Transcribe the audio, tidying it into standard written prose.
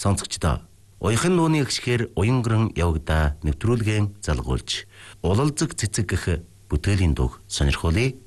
Сонсогчдоо уяхан нууны гიშгээр уянгран явагдаа нэвтрүүлгэн залгуулж улалзаг цэцэг гэх бүтээлийн дуу сонирхуулъя.